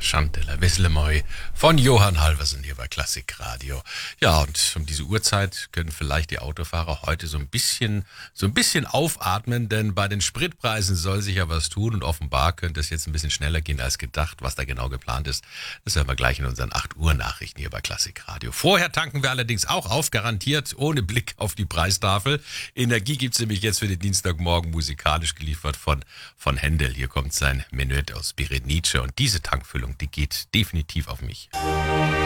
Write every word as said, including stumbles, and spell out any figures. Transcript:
Chantella Wislemoy von Johann Halverson hier bei Klassikradio. Ja, und um diese Uhrzeit können vielleicht die Autofahrer heute so ein bisschen, so ein bisschen aufatmen, denn bei den Spritpreisen soll sich ja was tun und offenbar könnte es jetzt ein bisschen schneller gehen als gedacht. Was da genau geplant ist, das hören wir gleich in unseren acht Uhr Nachrichten hier bei Klassikradio. Vorher tanken wir allerdings auch auf, garantiert ohne Blick auf die Preistafel. Energie gibt's nämlich jetzt für den Dienstagmorgen musikalisch geliefert von, von Händel. Hier kommt sein Menuett aus Berenice und diese Tankfüllung, die geht definitiv auf mich.